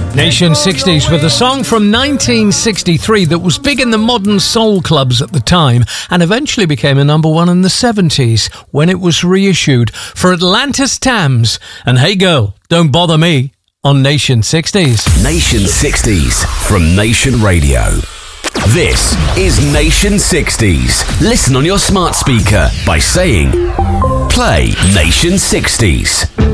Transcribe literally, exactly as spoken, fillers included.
Nation sixties with a song from nineteen sixty-three that was big in the modern soul clubs at the time and eventually became a number one in the seventies when it was reissued for Atlantis Thames and Hey Girl, Don't Bother Me on Nation sixties. Nation sixties from Nation Radio. This is Nation sixties. Listen on your smart speaker by saying, play Nation sixties.